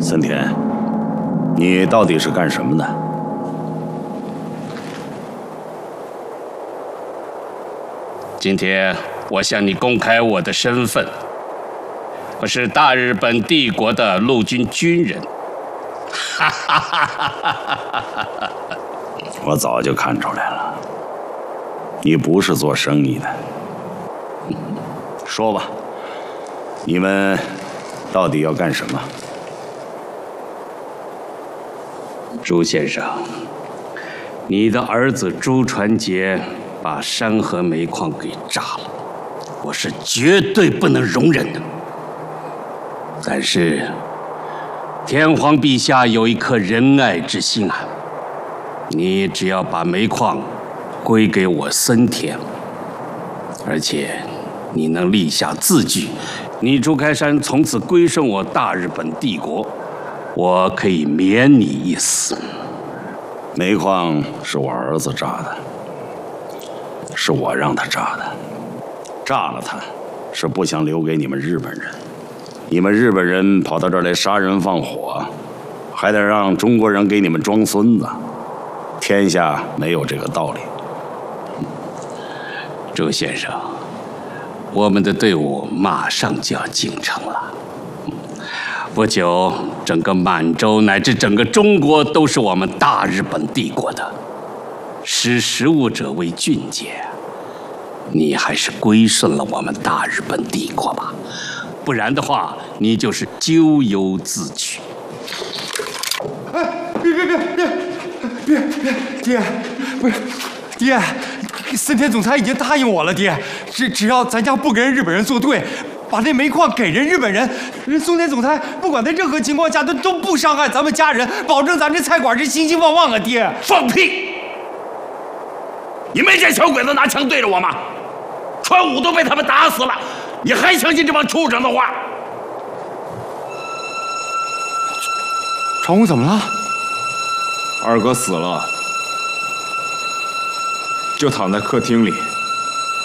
森田，你到底是干什么的？ 今天我向你公开我的身份，我是大日本帝国的陆军军人。哈哈哈哈哈哈！ 我早就看出来了，你不是做生意的。说吧，你们到底要干什么？ 朱先生，你的儿子朱传杰把山河煤矿给炸了，我是绝对不能容忍的。但是，天皇陛下有一颗仁爱之心啊，你只要把煤矿归给我森田，而且你能立下字据，你朱开山从此归顺我大日本帝国，我可以免你一死。 煤矿是我儿子炸的，是我让他炸的，炸了他，是不想留给你们日本人。你们日本人跑到这儿来杀人放火，还得让中国人给你们装孙子，天下没有这个道理。 周先生，我们的队伍马上就要进城了。不久，整个满洲乃至整个中国都是我们大日本帝国的。识时务者为俊杰，你还是归顺了我们大日本帝国吧，不然的话，你就是咎由自取。 哎，别，爹，不是，爹。森田总裁已经答应我了，爹，只要咱家不跟日本人作对，把那煤矿给人日本人，松田总裁不管在任何情况下都不伤害咱们家人，保证咱这菜馆是兴兴旺旺啊！爹， 放屁！你没见小鬼子拿枪对着我吗？川武都被他们打死了，你还相信这帮畜生的话？ 传武怎么了？ 二哥死了。就躺在客厅里。